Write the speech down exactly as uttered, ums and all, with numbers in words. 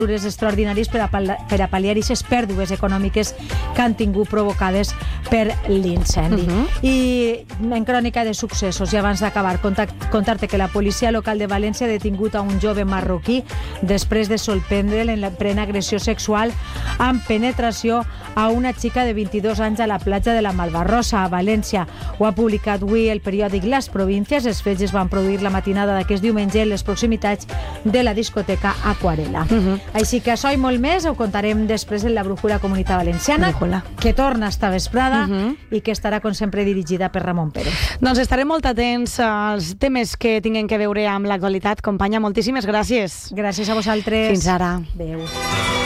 mesures extraordinaris per a, pal per a pal·liar aquestes pèrdues econòmiques que han tingut provocades per l'incendi. Uh-huh. I en crònica de successos, i abans d'acabar, contar-te que la policia local de València ha detingut a un jove marroquí després de sorprendre'l en la plena agressió sexual amb penetració a una xica de vint-i-dos anys a la platja de la Malvarrosa, a València. Ho ha publicat avui el periòdic Les Províncies. Els fets es van produir la matinada d'aquest diumenge en les proximitats de la discoteca Aquarela. Uh-huh. Així que això i molt més ho contarem després en la Brújula Comunitat Valenciana, Brújula. que torna esta vesprada uh-huh. i que estarà, com sempre, dirigida per Ramon Pérez. Doncs estarem molt atents als temes que tinguin que veure amb l'actualitat. Companya, moltíssimes gràcies. Gràcies a vosaltres. Fins ara. Adéu.